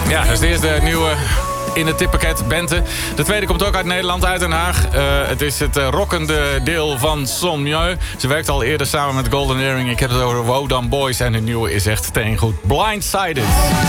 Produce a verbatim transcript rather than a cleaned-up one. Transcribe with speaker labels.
Speaker 1: Ja, dat is de eerste nieuwe in het tippakket, Bente. De tweede komt ook uit Nederland, uit Den Haag. Uh, het is het uh, rockende deel van Son Mieu. Ze werkt al eerder samen met Golden Earring. Ik heb het over Wodan Boys en hun nieuwe is echt steengoed. Blindsided.